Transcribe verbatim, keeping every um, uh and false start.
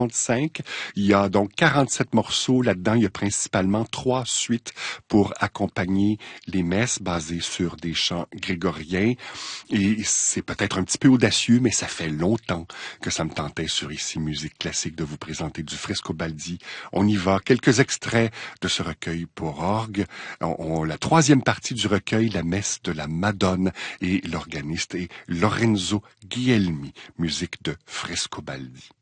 trente-cinq. Il y a donc quarante-sept morceaux là-dedans. Il y a principalement trois suites pour accompagner les messes basées sur des chants grégoriens. Et c'est peut-être un petit peu audacieux, mais ça fait longtemps que ça me tentait sur Ici Musique Classique de vous présenter du Frescobaldi. On y va. Quelques extraits de ce recueil pour orgue. On, on, la troisième partie du recueil, la messe de la Madone, et l'organiste est Lorenzo Guglielmi, musique de Frescobaldi.